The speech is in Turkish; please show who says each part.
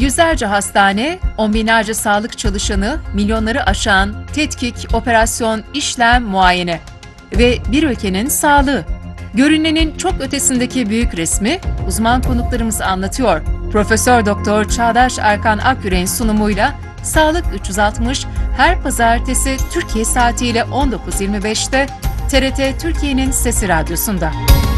Speaker 1: Yüzlerce hastane, on binlerce sağlık çalışanı, milyonları aşan tetkik, operasyon, işlem, muayene ve bir ülkenin sağlığı. Görünenin çok ötesindeki büyük resmi uzman konuklarımız anlatıyor. Profesör Doktor Çağdaş Erkan Akyürek'in sunumuyla Sağlık 360 her pazartesi Türkiye saatiyle 19.25'te TRT Türkiye'nin Sesi Radyosu'nda.